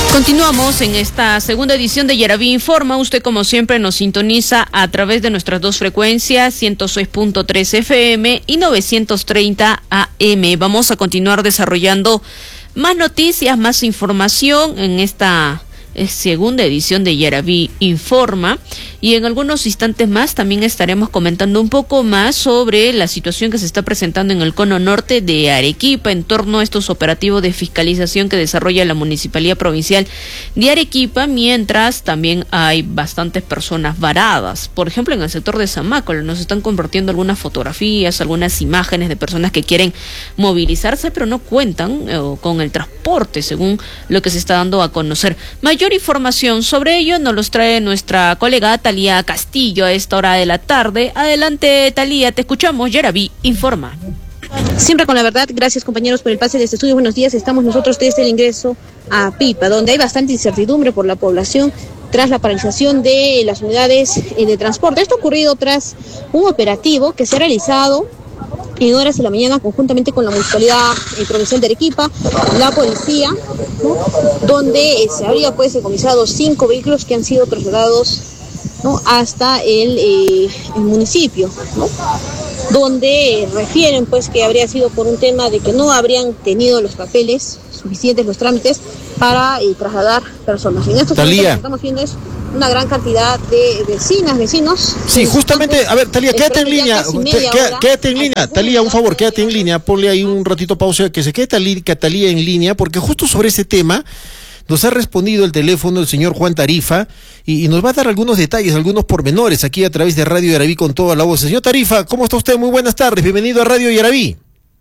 Continuamos en esta segunda edición de Yaraví Informa. Usted, como siempre, nos sintoniza a través de nuestras dos frecuencias, 106.3 FM y 930 AM. Vamos a continuar desarrollando más noticias, más información en esta segunda edición de Yaraví Informa, y en algunos instantes más también estaremos comentando un poco más sobre la situación que se está presentando en el cono norte de Arequipa en torno a estos operativos de fiscalización que desarrolla la Municipalidad Provincial de Arequipa, mientras también hay bastantes personas varadas. Por ejemplo, en el sector de Zamácola nos están compartiendo algunas fotografías, algunas imágenes de personas que quieren movilizarse pero no cuentan con el transporte, según lo que se está dando a conocer. Mayor información sobre ello nos los trae nuestra colega Talía Castillo a esta hora de la tarde. Adelante, Talía, te escuchamos. Yaraví Informa. Siempre con la verdad. Gracias, compañeros, por el pase de este estudio. Buenos días. Estamos nosotros desde el ingreso a Pipa, donde hay bastante incertidumbre por la población tras la paralización de las unidades de transporte. Esto ha ocurrido tras un operativo que se ha realizado en horas de la mañana conjuntamente con la Municipalidad Provincial de Arequipa, la policía, ¿no?, donde se habría decomisado 5 vehículos que han sido trasladados, ¿no?, hasta el municipio, ¿no?, donde refieren que habría sido por un tema de que no habrían tenido los papeles suficientes, los trámites para trasladar personas. En estos momentos lo que estamos viendo es una gran cantidad de vecinos. Sí, justamente, a ver, Talía, quédate en línea, quédate en línea, Talía, un favor, quédate en línea, ponle ahí un ratito pausa, que se quede Talía en línea, porque justo sobre ese tema nos ha respondido el teléfono el señor Juan Tarifa y nos va a dar algunos detalles, algunos pormenores aquí a través de Radio Yaraví con toda la voz. Señor Tarifa, ¿cómo está usted? Muy buenas tardes, bienvenido a Radio Yaraví.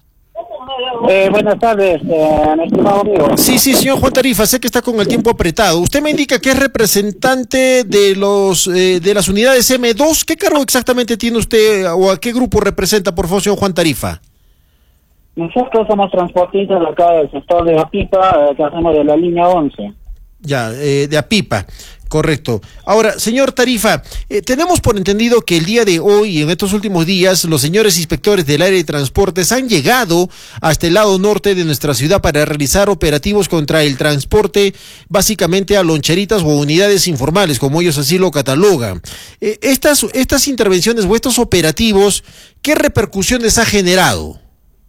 Buenas tardes, mi estimado amigo. Sí, señor Juan Tarifa, sé que está con el tiempo apretado. Usted me indica que es representante de las unidades M2. ¿Qué cargo exactamente tiene usted o a qué grupo representa, por favor, señor Juan Tarifa? Nosotros somos transportistas acá del sector de Apipa, que hacemos de la línea 11. Ya, de Apipa. Correcto. Ahora, señor Tarifa, tenemos por entendido que el día de hoy, en estos últimos días, los señores inspectores del área de transportes han llegado hasta el lado norte de nuestra ciudad para realizar operativos contra el transporte, básicamente a loncheritas o unidades informales, como ellos así lo catalogan. Estas intervenciones o estos operativos, ¿qué repercusiones ha generado?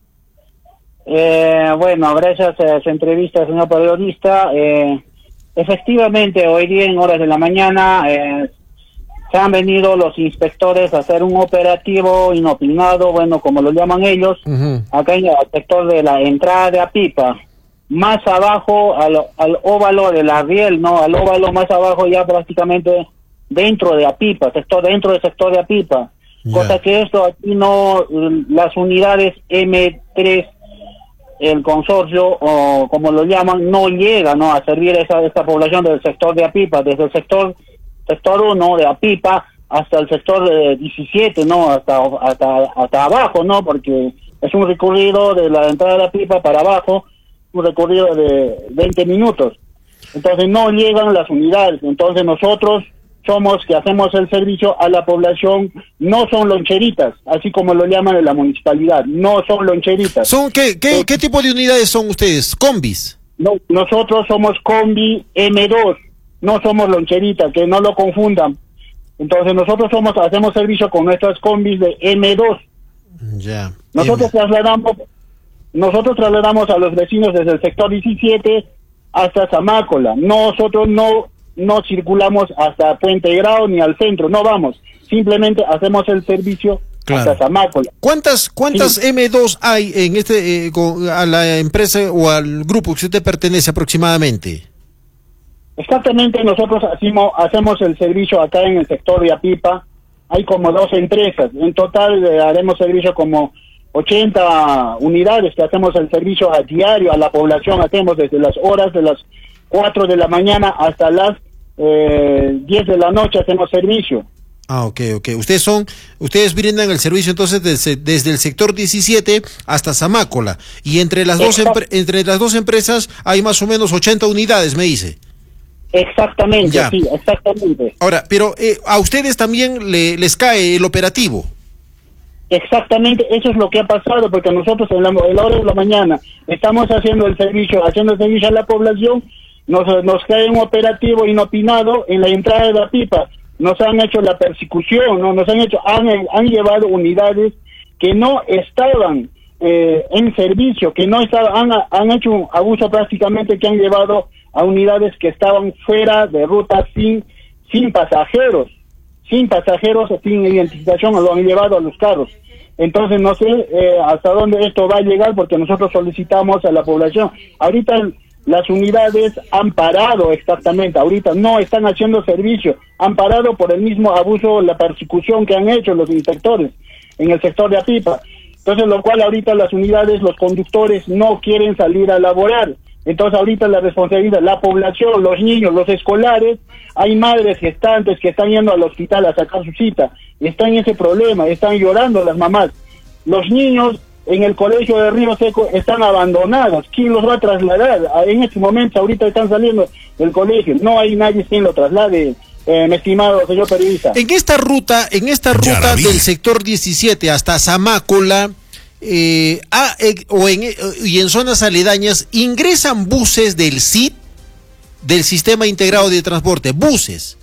Bueno, gracias a esa entrevista, señor periodista. Efectivamente, hoy día en horas de la mañana se han venido los inspectores a hacer un operativo inopinado, bueno, como lo llaman ellos, acá en el sector de la entrada de Apipa, más abajo al óvalo de la Riel, ¿no? Al óvalo más abajo ya prácticamente dentro de Apipa, dentro del sector de Apipa. Cosa que esto aquí no, las unidades M3, el consorcio, o como lo llaman, no llega, ¿no?, a servir a esta población del sector de Apipa, desde el sector 1 de Apipa hasta el sector 17, ¿no?, hasta abajo, ¿no?, porque es un recorrido de la entrada de Apipa para abajo, un recorrido de 20 minutos. Entonces no llegan las unidades. Entonces nosotros somos que hacemos el servicio a la población, no son loncheritas, así como lo llaman en la municipalidad, no son loncheritas. ¿Son qué tipo de unidades son ustedes? ¿Combis? No, nosotros somos combi M2, no somos loncheritas, que no lo confundan. Entonces nosotros hacemos servicio con nuestras combis de M2. Ya. Nosotros trasladamos a los vecinos desde el sector 17 hasta Zamácola. Nosotros no circulamos hasta Puente Grado ni al centro, no vamos, simplemente hacemos el servicio hasta Zamácola. ¿Cuántas sí. M2 hay en a la empresa o al grupo que usted pertenece aproximadamente? Exactamente, nosotros hacemos el servicio acá en el sector de Apipa, hay como 2 empresas, en total haremos servicio como 80 unidades que hacemos el servicio a diario a la población, hacemos desde las horas de las 4 de la mañana hasta las 10 de la noche hacemos servicio. Ah, ok. Ustedes brindan el servicio entonces desde el sector 17 hasta Zamácola, y entre las dos empresas hay más o menos 80 unidades, me dice. Exactamente, ya. Sí, exactamente. Ahora, pero a ustedes también les cae el operativo. Exactamente, eso es lo que ha pasado, porque nosotros en la hora de la mañana estamos haciendo el servicio a la población, nos cae un operativo inopinado en la entrada de Apipa, nos han hecho la persecución, ¿no? Han llevado unidades que no estaban en servicio, que no estaban, han hecho un abuso prácticamente, que han llevado a unidades que estaban fuera de ruta sin pasajeros, sin identificación, lo han llevado a los carros. Entonces no sé hasta dónde esto va a llegar, porque nosotros solicitamos a la población. Ahorita las unidades han parado exactamente, ahorita no están haciendo servicio, han parado por el mismo abuso, la persecución que han hecho los inspectores en el sector de Apipa. Entonces, lo cual ahorita las unidades, los conductores no quieren salir a laborar. Entonces, ahorita la responsabilidad, la población, los niños, los escolares, hay madres gestantes que están yendo al hospital a sacar su cita, están en ese problema, están llorando las mamás. Los niños en el colegio de Río Seco están abandonados. ¿Quién los va a trasladar? En este momento, ahorita están saliendo del colegio, no hay nadie quien lo traslade. Mi estimado señor periodista. En esta ruta del sector 17 hasta Zamácola, y en zonas aledañas, ingresan buses del SIT, del Sistema Integrado de Transporte, buses.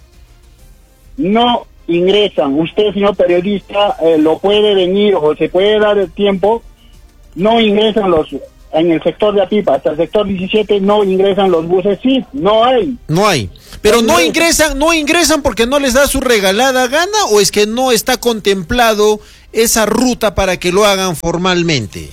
No ingresan. Usted, señor periodista, lo puede venir o se puede dar el tiempo. No ingresan en el sector de Apipa, hasta el sector 17 no ingresan los buses SIT, no hay. Pero no ingresan porque no les da su regalada gana, o es que no está contemplado esa ruta para que lo hagan formalmente.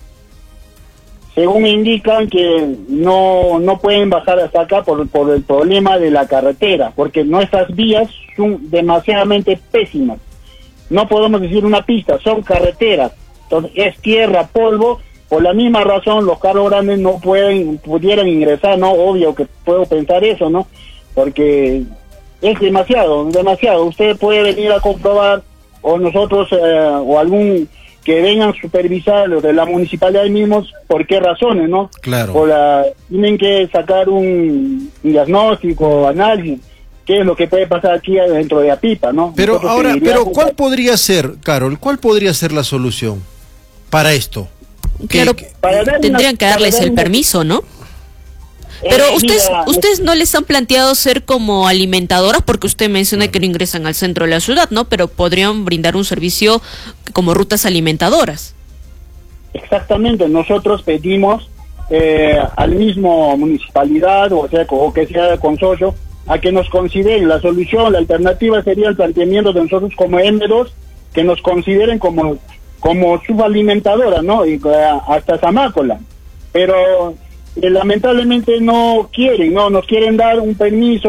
Según indican que no pueden bajar hasta acá por el problema de la carretera, porque nuestras vías son demasiadamente pésimas. No podemos decir una pista, son carreteras. Entonces es tierra, polvo. Por la misma razón los carros grandes no pudieran ingresar, ¿no? Obvio que puedo pensar eso, ¿no? Porque es demasiado. Usted puede venir a comprobar, o nosotros, o algún que vengan a supervisar los de la municipalidad mismos, por qué razones, ¿no? Claro. Tienen que sacar un diagnóstico, análisis, qué es lo que puede pasar aquí dentro de Apipa, ¿no? Pero ¿cuál podría ser, Carol, la solución para esto? Claro, tendrían que darles el permiso, ¿no? Pero ustedes no les han planteado ser como alimentadoras, porque usted menciona que no ingresan al centro de la ciudad, ¿no? Pero podrían brindar un servicio como rutas alimentadoras. Exactamente, nosotros pedimos al mismo municipalidad, o que sea de consorcio, a que nos consideren la solución. La alternativa sería el planteamiento de nosotros como M2, que nos consideren como subalimentadora, ¿no? Y hasta Zamácola. Pero lamentablemente no quieren, ¿no? Nos quieren dar un permiso,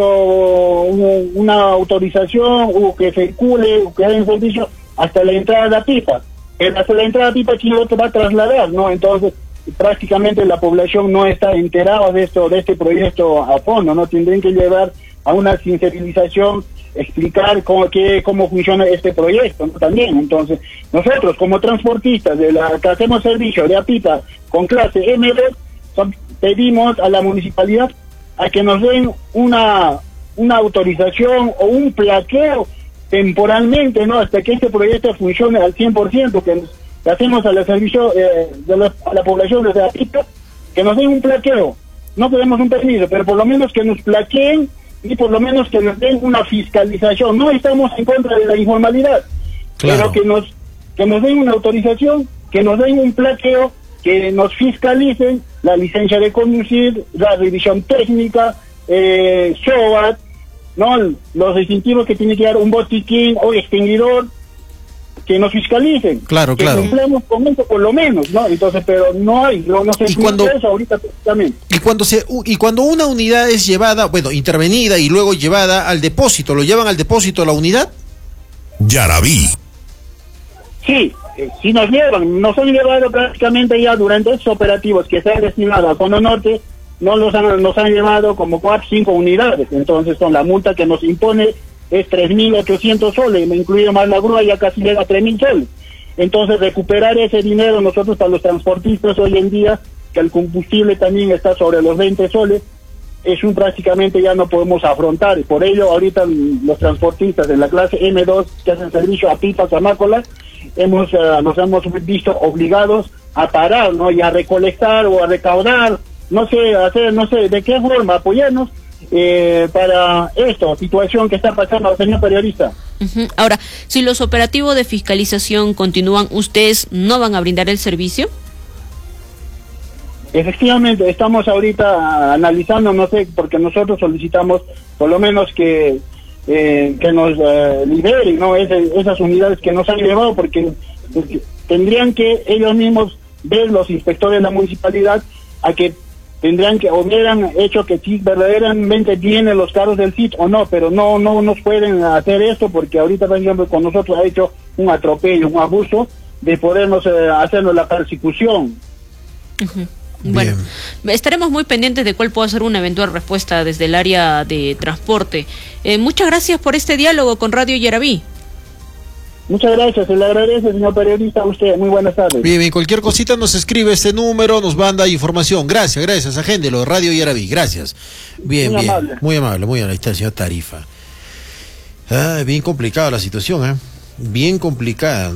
una autorización, o que circule, o que haya un servicio hasta la entrada de Apipa. Hasta la entrada de Apipa, ¿quién lo va a trasladar, no? Entonces, prácticamente la población no está enterada de este proyecto a fondo, ¿no? Tendrían que llevar a una sensibilización, explicar cómo funciona este proyecto, ¿no? También. Entonces, nosotros como transportistas que hacemos servicio de Apipa con clase M2, pedimos a la municipalidad a que nos den una autorización o un plaqueo temporalmente, ¿no? Hasta que este proyecto funcione al 100%, que hacemos al servicio a la población desde Apipa, que nos den un plaqueo. No queremos un permiso, pero por lo menos que nos plaqueen y por lo menos que nos den una fiscalización. No estamos en contra de la informalidad, claro, pero que nos den una autorización, que nos den un plaqueo, que nos fiscalicen la licencia de conducir, la revisión técnica, SOAT, ¿no? Los distintivos que tiene que dar un botiquín o extinguidor, que nos fiscalicen. Claro. Cumplamos con eso por lo menos, ¿no? Entonces, pero no se cumple eso ahorita precisamente. Y cuando una unidad es llevada, intervenida y luego llevada al depósito, ¿lo llevan al depósito la unidad? Yarabí. Sí, nos han llevado prácticamente ya durante estos operativos que se han destinado a Cono Norte, nos han llevado como 4 o 5 unidades. Entonces, la multa que nos impone es 3.800 soles, incluido más la grúa, ya casi llega a 3.000 soles. Entonces, recuperar ese dinero nosotros para los transportistas hoy en día, que el combustible también está sobre los 20 soles, prácticamente ya no podemos afrontar. Por ello, ahorita los transportistas de la clase M2 que hacen servicio a Apipa, Zamácola, nos hemos visto obligados a parar, ¿no? Y a recolectar o a recaudar no sé de qué forma apoyarnos para esta situación que está pasando, señor periodista. Ahora, si los operativos de fiscalización continúan, ¿ustedes no van a brindar el servicio? Efectivamente, estamos ahorita analizando, no sé, porque nosotros solicitamos por lo menos que nos liberen, ¿no? Esas unidades que nos han llevado, porque tendrían que ellos mismos ver, los inspectores de la municipalidad, a que tendrían que, hubieran hecho que sí verdaderamente tienen los carros del CIT o no, pero no nos pueden hacer esto, porque ahorita, por ejemplo, con nosotros ha hecho un atropello, un abuso de podernos hacernos la persecución. Bueno, estaremos muy pendientes de cuál pueda ser una eventual respuesta desde el área de transporte. Muchas gracias por este diálogo con Radio Yarabí. Muchas gracias, se le agradece, señor periodista, a usted. Muy buenas tardes. Bien, cualquier cosita nos escribe este número, nos manda información. Gracias, agéndelo, Radio Yarabí, gracias. Bien, muy amable, ahí está el señor Tarifa. Bien complicada la situación, bien complicada.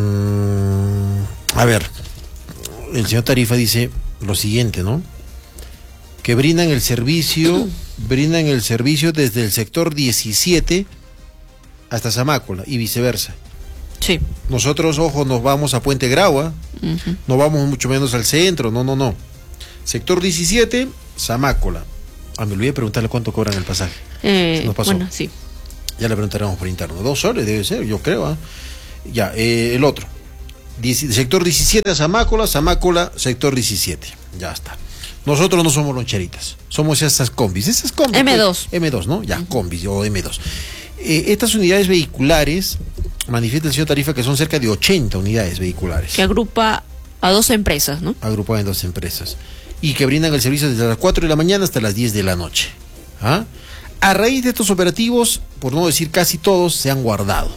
A ver, el señor Tarifa dice lo siguiente, ¿no? Que brindan el servicio desde el sector 17 hasta Zamácola y viceversa. Sí. Nosotros, ojo, nos vamos a Puente Grau, no vamos mucho menos al centro, no. Sector 17, Zamácola. Me olvidé preguntarle cuánto cobran el pasaje. Nos pasó. Bueno, sí. Ya le preguntaremos por interno. 2 soles debe ser, yo creo. Ya, el otro. Sector 17 a Zamácola, sector 17. Ya está. Nosotros no somos loncheritas, somos esas combis. M2. Pues, M2, ¿no? Ya, combis o M2. Estas unidades vehiculares, manifiesta el señor Tarifa que son cerca de 80 unidades vehiculares. Que agrupa a 2 empresas, ¿no? Agrupadas en 2 empresas. Y que brindan el servicio desde las 4 de la mañana hasta las 10 de la noche. A raíz de estos operativos, por no decir casi todos, se han guardado,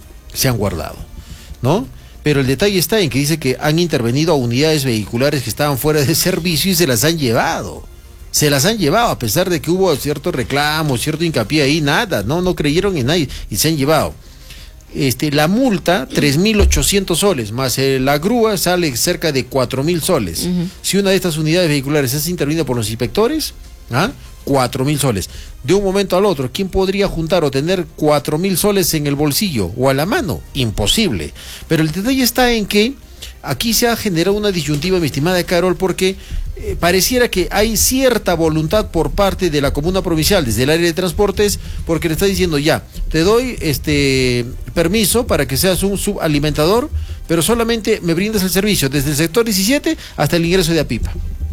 ¿no? Pero el detalle está en que dice que han intervenido a unidades vehiculares que estaban fuera de servicio y se las han llevado. A pesar de que hubo cierto reclamo, cierto hincapié ahí, nada, no creyeron en nadie y se han llevado. La multa, 3.800 soles, más la grúa sale cerca de 4.000 soles. Si una de estas unidades vehiculares es intervenida por los inspectores, 4.000 soles. De un momento al otro, ¿quién podría juntar o tener 4.000 soles en el bolsillo o a la mano? Imposible. Pero el detalle está en que aquí se ha generado una disyuntiva, mi estimada Carol, porque pareciera que hay cierta voluntad por parte de la comuna provincial, desde el área de transportes, porque le está diciendo ya, te doy permiso para que seas un subalimentador, pero solamente me brindas el servicio desde el sector 17 hasta el ingreso de Apipa.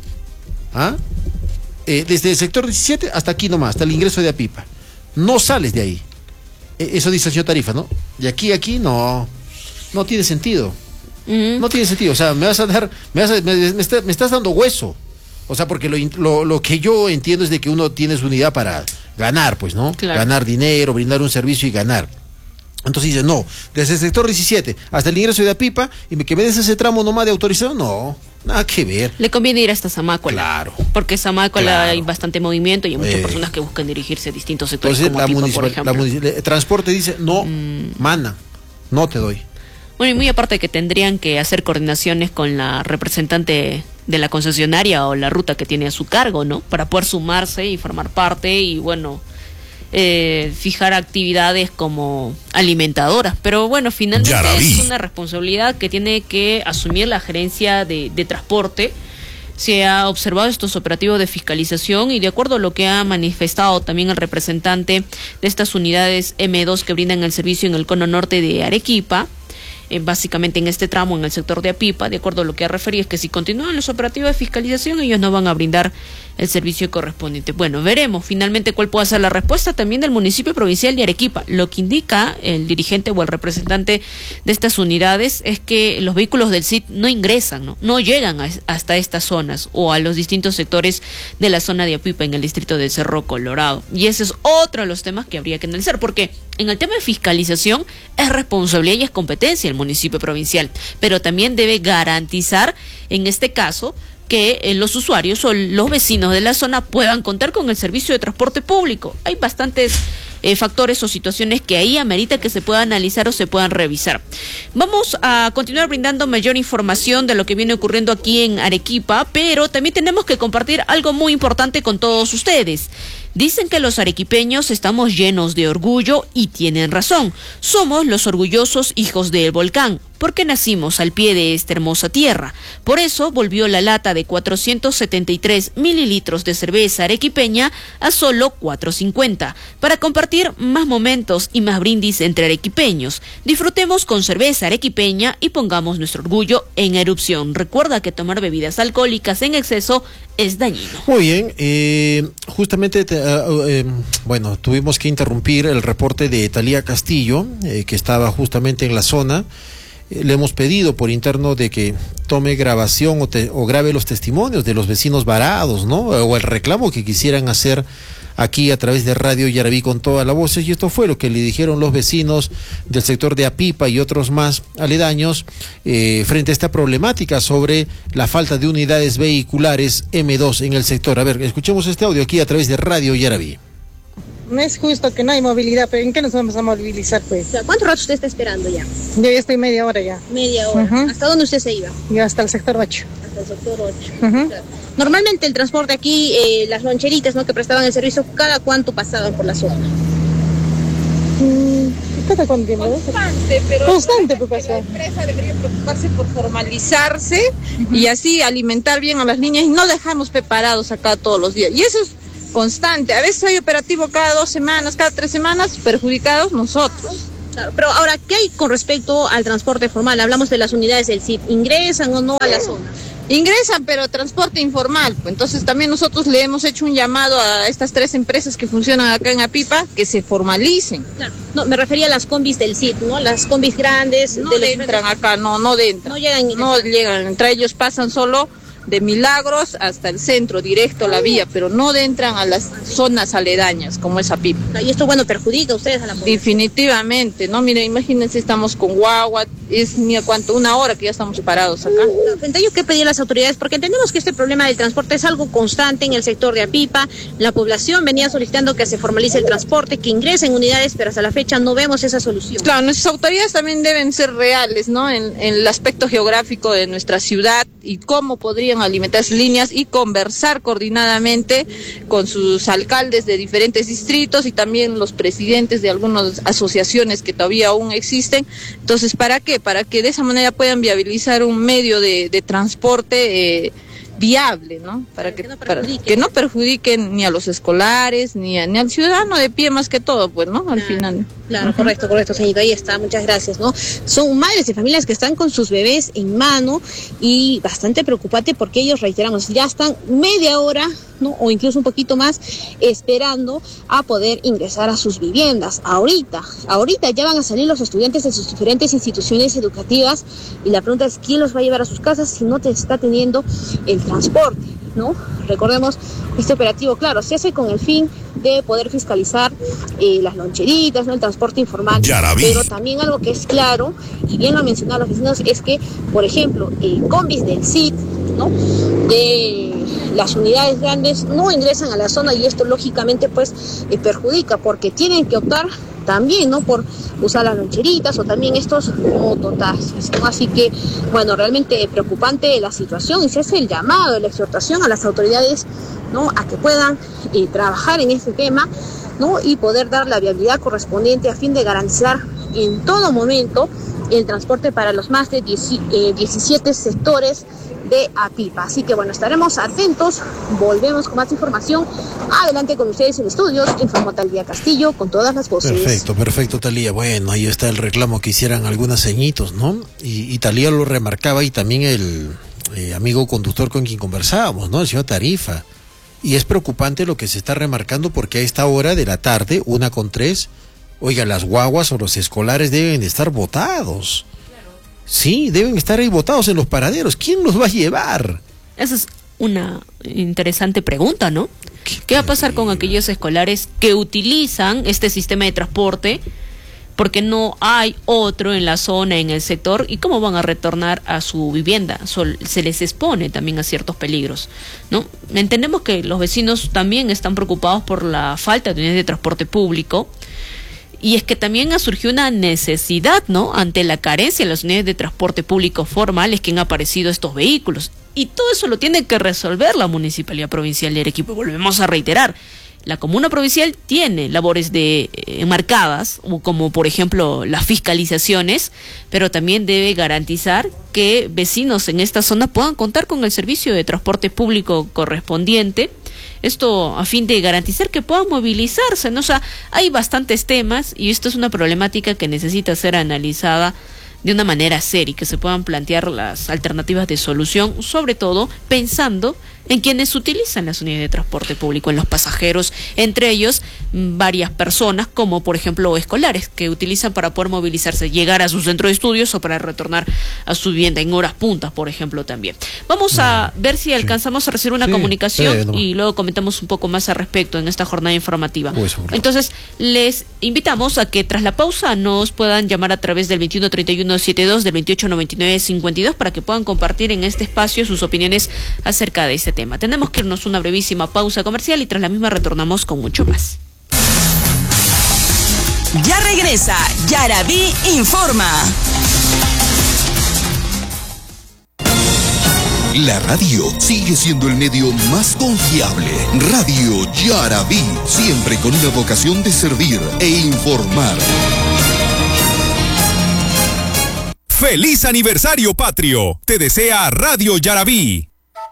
Desde el sector 17 hasta aquí nomás, hasta el ingreso de Apipa. No sales de ahí. Eso dice el señor Tarifa, ¿no? Y aquí no tiene sentido. No tiene sentido, o sea, me estás dando hueso. O sea, porque lo que yo entiendo es de que uno tiene su unidad para ganar, pues, ¿no? Claro. Ganar dinero, brindar un servicio y ganar. Entonces dice, no, desde el sector 17 hasta el ingreso de Apipa, y que me des ese tramo nomás de autorización, no, nada que ver. Le conviene ir hasta Zamácola. Claro. Porque Zamácola hay bastante movimiento y hay muchas personas que buscan dirigirse a distintos sectores. Entonces, como Apipa, por ejemplo. El transporte dice, no, mana, no te doy. Bueno, y muy aparte de que tendrían que hacer coordinaciones con la representante de la concesionaria o la ruta que tiene a su cargo, ¿no? Para poder sumarse y formar parte y, bueno, fijar actividades como alimentadoras. Pero, bueno, finalmente es una responsabilidad que tiene que asumir la gerencia de transporte. Se ha observado estos operativos de fiscalización y de acuerdo a lo que ha manifestado también el representante de estas unidades M2 que brindan el servicio en el cono norte de Arequipa, básicamente en este tramo, en el sector de Apipa, de acuerdo a lo que ha referido, es que si continúan los operativos de fiscalización, ellos no van a brindar el servicio correspondiente. Bueno, veremos finalmente cuál puede ser la respuesta también del municipio provincial de Arequipa. Lo que indica el dirigente o el representante de estas unidades es que los vehículos del CIT no ingresan, no llegan hasta estas zonas o a los distintos sectores de la zona de Apipa en el distrito de Cerro Colorado. Y ese es otro de los temas que habría que analizar, porque en el tema de fiscalización es responsabilidad y es competencia del municipio provincial, pero también debe garantizar, en este caso, que los usuarios o los vecinos de la zona puedan contar con el servicio de transporte público. Hay bastantes factores o situaciones que ahí amerita que se puedan analizar o se puedan revisar. Vamos a continuar brindando mayor información de lo que viene ocurriendo aquí en Arequipa, pero también tenemos que compartir algo muy importante con todos ustedes. Dicen que los arequipeños estamos llenos de orgullo y tienen razón. Somos los orgullosos hijos del volcán, porque nacimos al pie de esta hermosa tierra. Por eso volvió la lata de 473 mililitros de cerveza arequipeña a solo $4.50, para compartir más momentos y más brindis entre arequipeños. Disfrutemos con cerveza arequipeña y pongamos nuestro orgullo en erupción. Recuerda que tomar bebidas alcohólicas en exceso es dañino. Muy bien, justamente bueno, tuvimos que interrumpir el reporte de Talía Castillo, que estaba justamente en la zona. Le hemos pedido por interno de que tome grabación o grabe los testimonios de los vecinos varados, ¿no? O el reclamo que quisieran hacer aquí a través de Radio Yaraví con toda la voz, y esto fue lo que le dijeron los vecinos del sector de Apipa y otros más aledaños frente a esta problemática sobre la falta de unidades vehiculares M2 en el sector. A ver, escuchemos este audio aquí a través de Radio Yaraví. No es justo que no hay movilidad, pero ¿en qué nos vamos a movilizar, pues? ¿Cuánto rato usted está esperando ya? Yo ya estoy media hora ya. Media hora. ¿Hasta dónde usted se iba? Yo hasta el sector 8. Hasta el sector 8. Claro. Normalmente el transporte aquí, las loncheritas, ¿no?, que prestaban el servicio, ¿cada cuánto pasaban por la zona? ¿Cada cuánto tiempo? Constante, pero constante, pues, la empresa debería preocuparse por formalizarse y así alimentar bien a las niñas, y no dejamos preparados acá todos los días. Y eso es constante. A veces hay operativo cada 2 semanas, cada 3 semanas, perjudicados nosotros. Claro, pero ahora, ¿qué hay con respecto al transporte formal? Hablamos de las unidades del CID. ¿Ingresan o no a la zona? Ingresan, pero transporte informal. Entonces también nosotros le hemos hecho un llamado a estas 3 empresas que funcionan acá en Apipa que se formalicen. Claro. No, me refería a las combis del CID, ¿no? Las combis grandes. No entran acá, no entran. No llegan. Entre ellos pasan solo de Milagros hasta el centro, directo a la vía, pero no entran a las zonas aledañas, como es Apipa. Y esto, bueno, perjudica a ustedes a la población. Definitivamente, ¿no? Mire, imagínense, estamos con guagua, es ni a cuánto, 1 hora que ya estamos parados acá. Frente a ello, ¿qué pedir a las autoridades? Porque entendemos que este problema del transporte es algo constante en el sector de Apipa. La población venía solicitando que se formalice el transporte, que ingresen unidades, pero hasta la fecha no vemos esa solución. Claro, nuestras autoridades también deben ser reales, ¿no? En el aspecto geográfico de nuestra ciudad y cómo podrían alimentar esas líneas y conversar coordinadamente con sus alcaldes de diferentes distritos y también los presidentes de algunas asociaciones que todavía aún existen. Entonces, ¿para qué? Para que de esa manera puedan viabilizar un medio de transporte viable, ¿no? Para que no perjudiquen ni a los escolares, ni al ciudadano de pie, más que todo, pues, ¿no? Al final. Claro, correcto, señorita, ahí está, muchas gracias, ¿no? Son madres de familias que están con sus bebés en mano y bastante preocupante porque ellos, reiteramos, ya están media hora, ¿no?, o incluso un poquito más, esperando a poder ingresar a sus viviendas. Ahorita ya van a salir los estudiantes de sus diferentes instituciones educativas y la pregunta es, ¿quién los va a llevar a sus casas si no te está teniendo el transporte, ¿no? Recordemos, este operativo, claro, se hace con el fin de poder fiscalizar las loncheritas, ¿no?, el transporte informal, pero también algo que es claro, y bien lo han mencionado los vecinos, es que, por ejemplo, combis del CID, ¿no?, de las unidades grandes no ingresan a la zona y esto lógicamente pues perjudica porque tienen que optar también, ¿no?, por usar las loncheritas o también estos mototaxis, ¿no? Así que, bueno, realmente preocupante la situación y se hace el llamado, la exhortación a las autoridades, ¿no?, a que puedan trabajar en este tema, ¿no?, y poder dar la viabilidad correspondiente a fin de garantizar en todo momento el transporte para los más de 17 sectores de Apipa. Así que bueno, estaremos atentos, volvemos con más información. Adelante con ustedes en estudios, informó Talía Castillo con todas las voces. Perfecto, Talía. Bueno, ahí está el reclamo que hicieran algunas ceñitos, ¿no? Y Talía lo remarcaba y también el amigo conductor con quien conversábamos, ¿no?, el señor Tarifa. Y es preocupante lo que se está remarcando porque a esta hora de la tarde, 1:03, oiga, las guaguas o los escolares deben estar botados. Sí, deben estar ahí botados en los paraderos. ¿Quién los va a llevar? Esa es una interesante pregunta, ¿no? ¿Qué va a pasar con aquellos escolares que utilizan este sistema de transporte porque no hay otro en la zona, en el sector, y cómo van a retornar a su vivienda. Se les expone también a ciertos peligros, ¿no? Entendemos que los vecinos también están preocupados por la falta de unidades de transporte público, y es que también ha surgido una necesidad, ¿no?, ante la carencia de las unidades de transporte público formales que han aparecido estos vehículos. Y todo eso lo tiene que resolver la Municipalidad Provincial de Arequipa. Volvemos a reiterar, la Comuna Provincial tiene labores enmarcadas, como por ejemplo las fiscalizaciones, pero también debe garantizar que vecinos en esta zona puedan contar con el servicio de transporte público correspondiente. Esto a fin de garantizar que puedan movilizarse, ¿no? O sea, hay bastantes temas y esto es una problemática que necesita ser analizada de una manera seria y que se puedan plantear las alternativas de solución, sobre todo pensando en quienes utilizan las unidades de transporte público, en los pasajeros, entre ellos varias personas, como por ejemplo escolares, que utilizan para poder movilizarse, llegar a su centro de estudios o para retornar a su vivienda en horas puntas, por ejemplo, también. Vamos a ver si alcanzamos a recibir una comunicación y luego comentamos un poco más al respecto en esta jornada informativa. Entonces, les invitamos a que tras la pausa nos puedan llamar a través del 213172, del 289952, para que puedan compartir en este espacio sus opiniones acerca de este tema. Tenemos que irnos una brevísima pausa comercial y tras la misma retornamos con mucho más. Ya regresa Yaraví Informa. La radio sigue siendo el medio más confiable. Radio Yaraví, siempre con una vocación de servir e informar. ¡Feliz aniversario patrio! Te desea Radio Yaraví.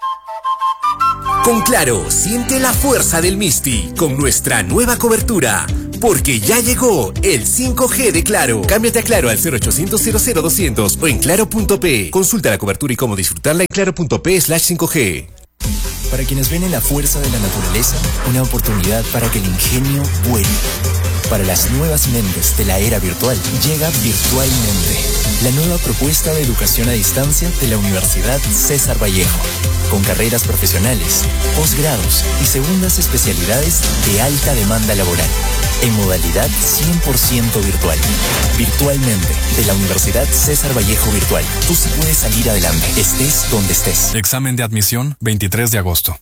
Con Claro, siente la fuerza del Misti con nuestra nueva cobertura. Porque ya llegó el 5G de Claro. Cámbiate a Claro al 0800 00200 o en claro.p. Consulta la cobertura y cómo disfrutarla en claro.p/5G. Para quienes ven en la fuerza de la naturaleza, una oportunidad para que el ingenio vuele. Para las nuevas mentes de la era virtual, llega Virtualmente, la nueva propuesta de educación a distancia de la Universidad César Vallejo, con carreras profesionales, posgrados y segundas especialidades de alta demanda laboral, en modalidad 100% virtual. Virtualmente, de la Universidad César Vallejo Virtual. Tú sí puedes salir adelante, estés donde estés. Examen de admisión, 23 de agosto.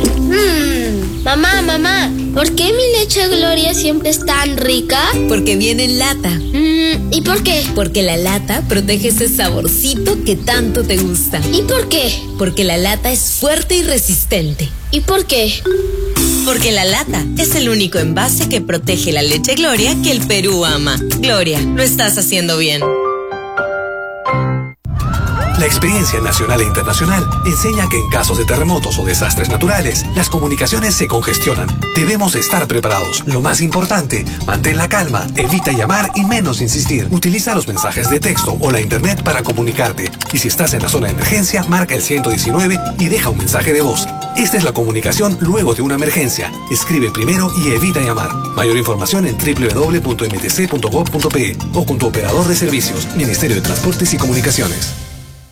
Mamá, ¿por qué mi leche Gloria siempre es tan rica? Porque viene en lata. ¿Y por qué? Porque la lata protege ese saborcito que tanto te gusta. ¿Y por qué? Porque la lata es fuerte y resistente. ¿Y por qué? Porque la lata es el único envase que protege la leche Gloria que el Perú ama. Gloria, lo estás haciendo bien. La experiencia nacional e internacional enseña que en casos de terremotos o desastres naturales, las comunicaciones se congestionan. Debemos estar preparados. Lo más importante, mantén la calma, evita llamar y menos insistir. Utiliza los mensajes de texto o la internet para comunicarte. Y si estás en la zona de emergencia, marca el 119 y deja un mensaje de voz. Esta es la comunicación luego de una emergencia. Escribe primero y evita llamar. Mayor información en www.mtc.gov.pe o con tu operador de servicios, Ministerio de Transportes y Comunicaciones.